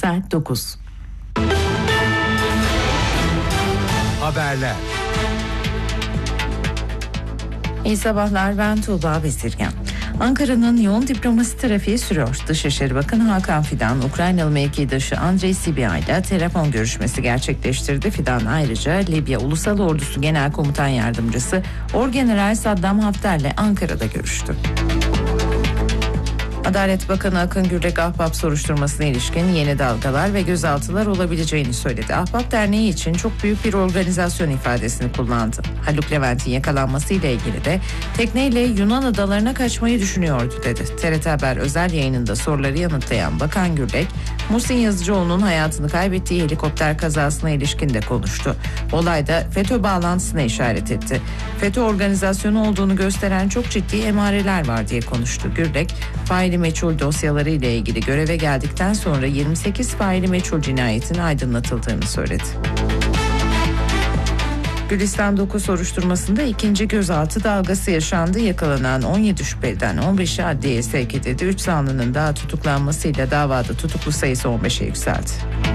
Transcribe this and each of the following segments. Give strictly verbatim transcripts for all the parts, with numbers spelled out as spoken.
Saat dokuz. Haberler. İyi sabahlar, ben Tuğba Bezirgen. Ankara'nın yoğun diplomasi trafiği sürüyor. Dışişleri Bakanı Hakan Fidan, Ukraynalı mevkidaşı Andrei Sybiha ile telefon görüşmesi gerçekleştirdi. Fidan ayrıca Libya Ulusal Ordusu Genel Komutan Yardımcısı Orgeneral Saddam Hafter'le Ankara'da görüştü. Adalet Bakanı Akın Gürlek, Ahbap soruşturmasına ilişkin yeni dalgalar ve gözaltılar olabileceğini söyledi. Ahbap Derneği için çok büyük bir organizasyon ifadesini kullandı. Haluk Levent'in yakalanması ile ilgili de tekneyle Yunan adalarına kaçmayı düşünüyordu dedi. T R T Haber özel yayınında soruları yanıtlayan Bakan Gürlek, Muhsin Yazıcıoğlu'nun hayatını kaybettiği helikopter kazasına ilişkin de konuştu. Olayda FETÖ bağlantısına işaret etti. FETÖ organizasyonu olduğunu gösteren çok ciddi emareler var diye konuştu. Gürlek, faili meçhul dosyaları ile ilgili göreve geldikten sonra yirmi sekiz faili meçhul cinayetin aydınlatıldığını söyledi. Gülistan dokuz soruşturmasında ikinci gözaltı dalgası yaşandı. Yakalanan on yedi şüpheliden on beşi adliyeye sevk edildi. üç zanlının daha tutuklanmasıyla davada tutuklu sayısı on beşe yükseldi.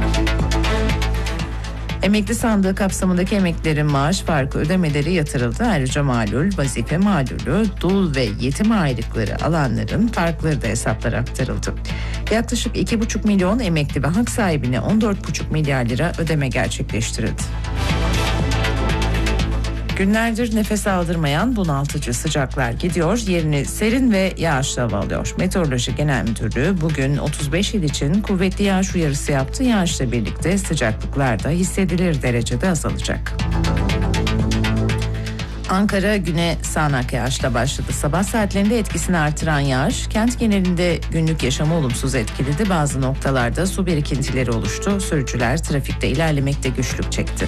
Emekli sandığı kapsamındaki emeklilerin maaş farkı ödemeleri yatırıldı. Ayrıca malul, vazife malulü, dul ve yetim aylıkları alanların farkları da hesaplara aktarıldı. Yaklaşık iki buçuk milyon emekli ve hak sahibine on dört buçuk milyar lira ödeme gerçekleştirildi. Günlerdir nefes aldırmayan bunaltıcı sıcaklar gidiyor, yerini serin ve yağışlı hava alıyor. Meteoroloji Genel Müdürlüğü bugün otuz beş il için kuvvetli yağış uyarısı yaptı. Yağışla birlikte sıcaklıklar da hissedilir derecede azalacak. Ankara güne sağanak yağışla başladı. Sabah saatlerinde etkisini artıran yağış kent genelinde günlük yaşamı olumsuz etkiledi. Bazı noktalarda su birikintileri oluştu. Sürücüler trafikte ilerlemekte güçlük çekti.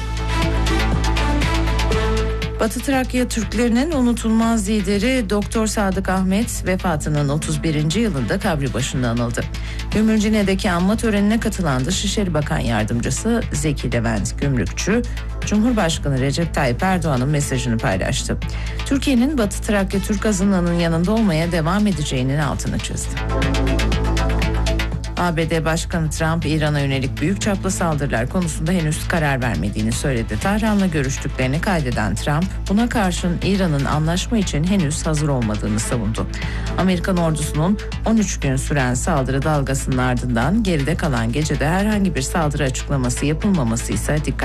Batı Trakya Türklerinin unutulmaz lideri Doktor Sadık Ahmet vefatının otuz birinci yılında kabri başında anıldı. Gümülcine'deki anma törenine katılan Dışişleri Bakan Yardımcısı Zeki Levent Gümrükçü, Cumhurbaşkanı Recep Tayyip Erdoğan'ın mesajını paylaştı. Türkiye'nin Batı Trakya Türk azınlığının yanında olmaya devam edeceğinin altını çizdi. A B D Başkanı Trump, İran'a yönelik büyük çaplı saldırılar konusunda henüz karar vermediğini söyledi. Tahran'la görüştüklerini kaydeden Trump, buna karşın İran'ın anlaşma için henüz hazır olmadığını savundu. Amerikan ordusunun on üç gün süren saldırı dalgasının ardından geride kalan gecede herhangi bir saldırı açıklaması yapılmaması ise dikkat